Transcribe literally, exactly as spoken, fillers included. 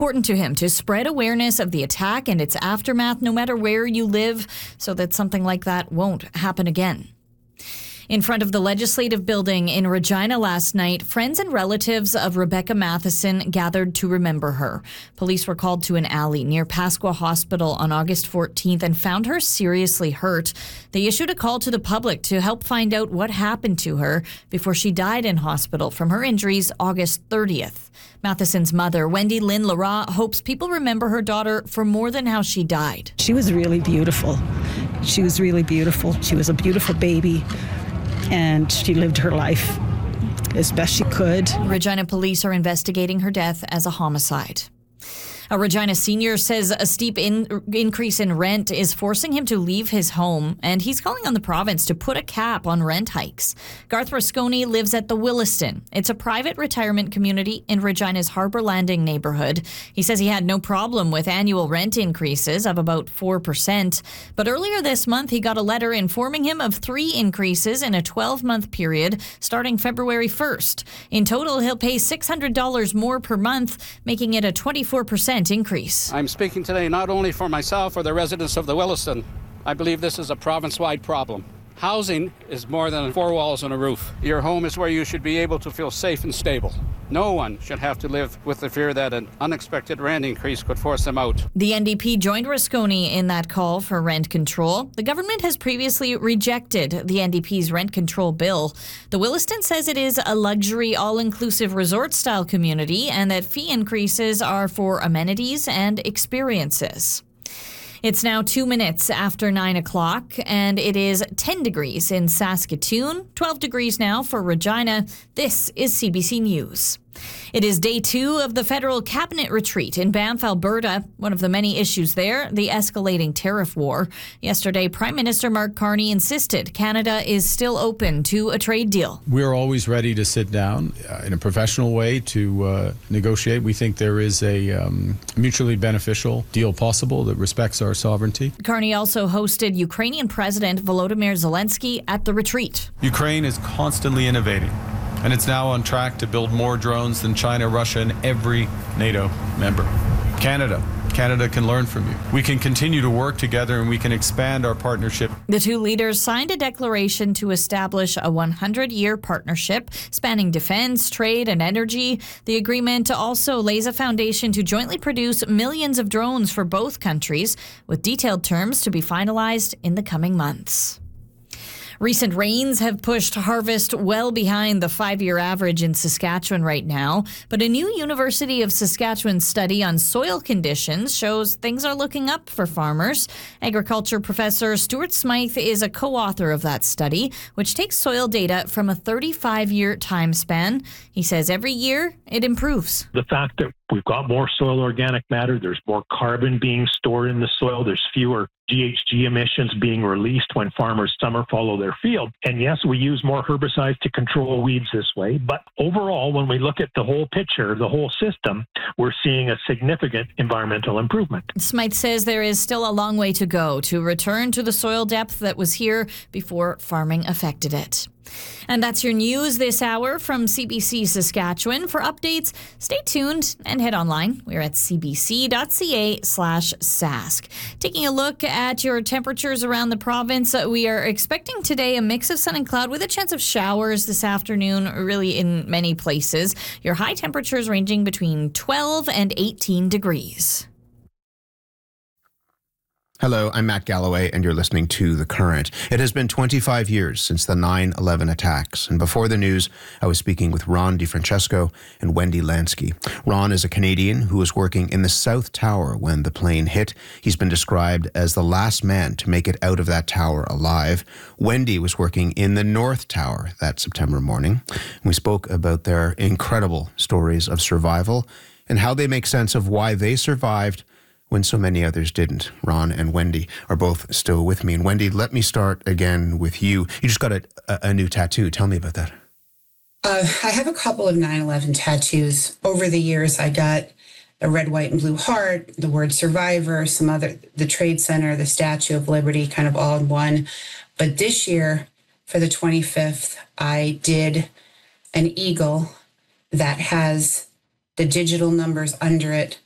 Important to him to spread awareness of the attack and its aftermath no matter where you live so that something like that won't happen again. In front of the Legislative Building in Regina last night, friends and relatives of Rebecca Matheson gathered to remember her. Police were called to an alley near Pasqua Hospital on August fourteenth and found her seriously hurt. They issued a call to the public to help find out what happened to her before she died in hospital from her injuries August thirtieth. Matheson's mother, Wendy Lynn Lara, hopes people remember her daughter for more than how she died. She was really beautiful. She was really beautiful. She was a beautiful baby. And she lived her life as best she could. Regina police are investigating her death as a homicide. A Regina senior says a steep in- increase in rent is forcing him to leave his home, and he's calling on the province to put a cap on rent hikes. Garth Rasconi lives at the Williston. It's a private retirement community in Regina's Harbour Landing neighborhood. He says he had no problem with annual rent increases of about four percent, but earlier this month he got a letter informing him of three increases in a twelve-month period starting February first. In total, he'll pay six hundred dollars more per month, making it a twenty-four percent increase. I'm speaking today not only for myself or the residents of the Williston. I believe this is a province-wide problem. Housing is more than four walls and a roof. Your home is where you should be able to feel safe and stable. No one should have to live with the fear that an unexpected rent increase could force them out. The N D P joined Rasconi in that call for rent control. The government has previously rejected the N D P's rent control bill. The Williston says it is a luxury, all-inclusive resort-style community and that fee increases are for amenities and experiences. It's now two minutes after nine o'clock, and it is ten degrees in Saskatoon, twelve degrees now for Regina. This is C B C News. It is day two of the federal cabinet retreat in Banff, Alberta. One of the many issues there, the escalating tariff war. Yesterday, Prime Minister Mark Carney insisted Canada is still open to a trade deal. We're always ready to sit down uh, in a professional way to uh, negotiate. We think there is a um, mutually beneficial deal possible that respects our sovereignty. Carney also hosted Ukrainian President Volodymyr Zelensky at the retreat. Ukraine is constantly innovating, and it's now on track to build more drones than China, Russia, and every NATO member. Canada. Canada can learn from you. We can continue to work together and we can expand our partnership. The two leaders signed a declaration to establish a one hundred year partnership spanning defense, trade, and energy. The agreement also lays a foundation to jointly produce millions of drones for both countries, with detailed terms to be finalized in the coming months. Recent rains have pushed harvest well behind the five-year average in Saskatchewan right now, but a new University of Saskatchewan study on soil conditions shows things are looking up for farmers. Agriculture professor Stuart Smythe is a co-author of that study, which takes soil data from a thirty-five year time span. He says every year it improves. The fact that we've got more soil organic matter, there's more carbon being stored in the soil, there's fewer G H G emissions being released when farmers summer follow their field. And yes, we use more herbicides to control weeds this way. But overall, when we look at the whole picture, the whole system, we're seeing a significant environmental improvement. Smythe says there is still a long way to go to return to the soil depth that was here before farming affected it. And that's your news this hour from C B C Saskatchewan. For updates, stay tuned and head online. We're at cbc.ca slash sask. Taking a look at your temperatures around the province, we are expecting today a mix of sun and cloud with a chance of showers this afternoon, really in many places. Your high temperatures ranging between twelve and eighteen degrees. Hello, I'm Matt Galloway, and you're listening to The Current. It has been twenty-five years since the nine eleven attacks, and before the news, I was speaking with Ron DeFrancesco and Wendy Lansky. Ron is a Canadian who was working in the South Tower when the plane hit. He's been described as the last man to make it out of that tower alive. Wendy was working in the North Tower that September morning. We spoke about their incredible stories of survival and how they make sense of why they survived when so many others didn't. Ron and Wendy are both still with me. And Wendy, let me start again with you. You just got a, a, a new tattoo. Tell me about that. Uh, I have a couple of nine eleven tattoos. Over the years, I got a red, white, and blue heart, the word survivor, some other, the Trade Center, the Statue of Liberty, kind of all in one. But this year, for the twenty-fifth, I did an eagle that has the digital numbers under it